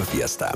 Fiesta.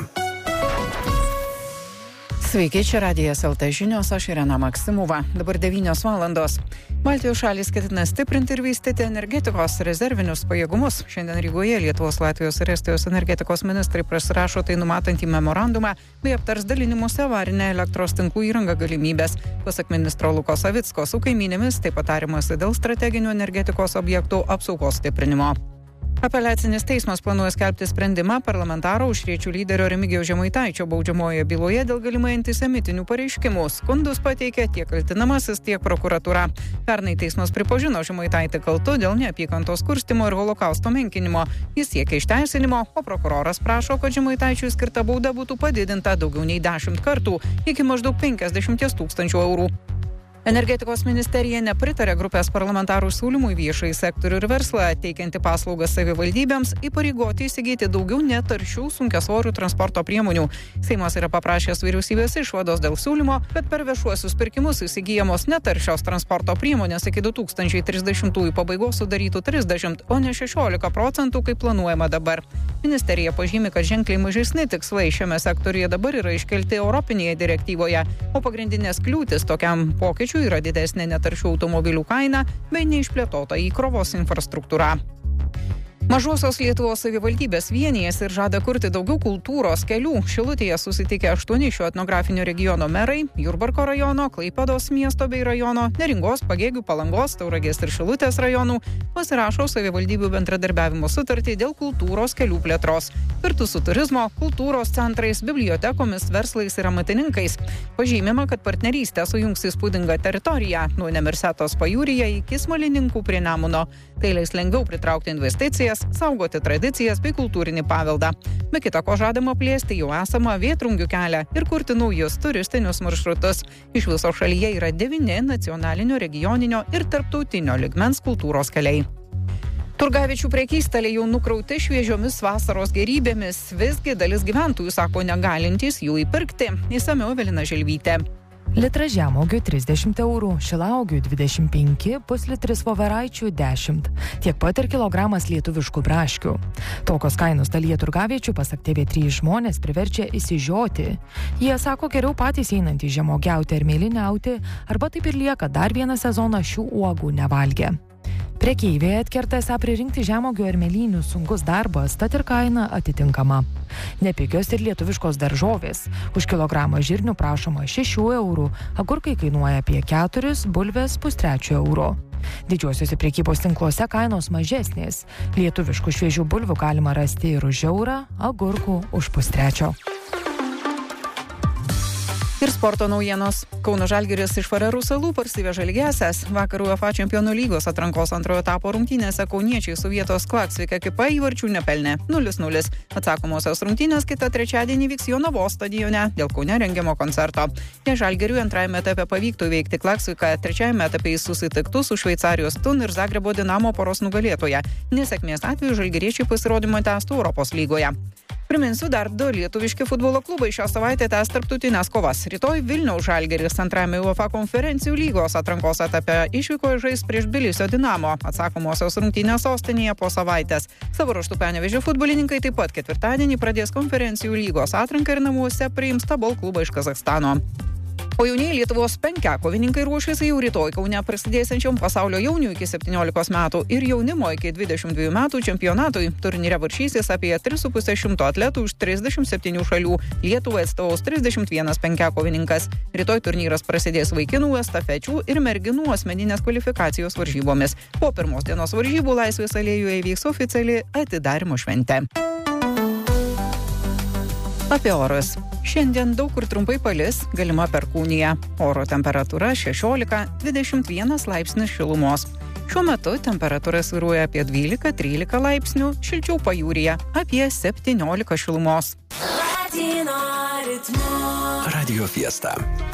Sveiki, čia Radijas LT žinios, aš Irena Maksimova. Dabar 9 valandos. Baltijos šalys ketina stiprinti ir vystyti energetikos rezervinius pajėgumus. Šiandien Rygoje Lietuvos, Latvijos ir Estijos energetikos ministrai pasirašo tai numatantį memorandumą bei aptars dalinimuose avarinę elektros tinklų įrangą galimybės. Pasak ministro Luko Savicko, su kaimynėmis taip pat tariamasi dėl strateginių energetikos objektų apsaugos stiprinimo. Apeliacinis teismas planuoja skelbti sprendimą parlamentaro Aušriečių lyderio Remigijaus Žemaitaičio baudžiamojoje byloje dėl galimai antisemitinių pareiškimų. Skundus pateikė tiek kaltinamasis, tiek prokuratūra. Pernai teismas pripažino Žemaitaitį kaltu dėl neapykantos kurstymo ir holokausto menkinimo. Jis siekia išteisinimo, o prokuroras prašo, kad Žemaitaičiui skirta bauda būtų padidinta daugiau nei 10 kartų iki maždaug 50 000 eurų. Energetikos ministerija nepritarė grupės parlamentarų siūlymui viešai sektorių ir verslą teikianti paslaugas savivaldybėms įpareigoti įsigyti daugiau netaršių sunkiasvorių transporto priemonių. Seimas yra paprašęs vyriausybės išvados dėl siūlymo, kad per viešuosius pirkimus įsigyjamos netaršios transporto priemonės iki 2030 pabaigos sudarytų 30, o ne 16%, kaip planuojama dabar. Ministerija pažymi, kad ženkliai mažesni tikslai šiame sektoriuje dabar yra iškelti Europinėje direktyvoje, o pagrindinės kliūtis tokiam pokyčiui yra didesnė netaršių automobilių kaina bei neišplėtota įkrovos infrastruktūra. Mažosios Lietuvos savivaldybės vienijasi ir žada kurti daugiau kultūros kelių. Šilutėje susitikę 8 šio etnografinio regiono merai, Jurbarko rajono, Klaipėdos miesto bei rajono, Neringos, Pagėgių, Palangos, Tauragės ir Šilutės rajonų pasirašo savivaldybių bendradarbiavimo sutartį dėl kultūros kelių plėtros. Kartu su turizmo, kultūros centrais, bibliotekomis, verslais ir amatininkais. Pažymima, kad partnerystė sujungs įspūdingą teritoriją nuo Nemirsetos pajūryje iki Smalininkų prie Nemuno. Tai leis lengviau pritraukti investicijas, saugoti tradicijas bei kultūrinį paveldą. Be kita ko žadama plėsti jau esamą Vėtrungių kelią ir kurti naujus turistinius maršrutus. Iš viso šalyje yra 9 nacionalinio, regioninio ir tarptautinio lygmens kultūros keliai. Turgaviečių prekystaliai jau nukrauti šviežiomis vasaros gėrybėmis. Visgi dalis gyventojų sako negalintys jų įpirkti. Išsamiau Evelina Želvytė. Litras žemuogių 30 eurų, šilauogių 25, puslitris voveraičių 10. Tiek pat ir kilogramas lietuviškų braškių. Tokios kainos dalyje turgaviečių, pasak TV3, žmonės priverčia išsižioti. Jie sako, geriau patys einantys žemuogiauti ar mėlyniauti, arba taip ir lieka dar vieną sezoną šių uogų nevalgę. Prekeiviai atkerta esą pririnkti žemuogių ar mėlynių sunkus darbas, tad ir kaina atitinkama. Nepigios ir lietuviškos daržovės. Už kilogramą žirnių prašoma 6 eurų, agurkai kainuoja apie 4, bulvės 2,3 euro. Didžiuosiuose prekybos tinkluose kainos mažesnės. Lietuviškų šviežių bulvių galima rasti ir už eurą, agurkų už 2,3. Ir sporto naujienos. Kauno Žalgiris iš Farerų salų parsiveža lygiąsias. Vakar UEFA Čempionų lygos atrankos antrojo etapo rungtynėse kauniečiai su vietos Klaksvik ekipa įvarčių nepelnė 0-0. Atsakomosios rungtynės kitą trečiadienį vyks Jonavos stadione dėl Kaune rengiamo koncerto. Jei Žalgiriui antrajame etape pavyktų įveikti Klaksviką, trečiajame etape jis susitiktų su Šveicarijos Thun ir Zagrebo Dinamo poros nugalėtoja. Nesėkmės atveju žalgiriečiai pasirodymą tęstų Europos lygoje. Priminsiu, dar 2 lietuviški futbolo klubai šią savaitę tęs tarptautinės kovas. Rytoj Vilniaus Žalgiris antrajame UEFA konferencijų lygos atrankos etape išvykoje žais prieš Tbilisio Dinamo. Atsakomosios rungtynės sostinėje po savaitės. Savo ruožtu Panevėžio futbolininkai taip pat ketvirtadienį pradės konferencijų lygos atranką ir namuose priims Tabol klubą iš Kazachstano. O jaunieji Lietuvos penkiakovininkai ruošiasi jau rytoj Kaune prasidėsiančiam pasaulio jaunių iki 17 metų ir jaunimo iki 22 metų čempionatui. Turnyre varžysis apie 3,5 atletų iš 37 šalių. Lietuvai atstovaus 31 penkiakovininkas. Rytoj turnyras prasidės vaikinų, estafečių ir merginų asmeninės kvalifikacijos varžybomis. Po pirmos dienos varžybų Laisvės alėjoje įvyks oficiali atidarymo šventė. Apie orus. Šiandien daug kur trumpai palis, galima perkūnija. Oro temperatūra 16-21 laipsnis šilumos. Šiuo metu temperatūra svyruoja apie 12-13 laipsnių, šilčiau pajūryje apie 17 šilumos. Radio Fiesta.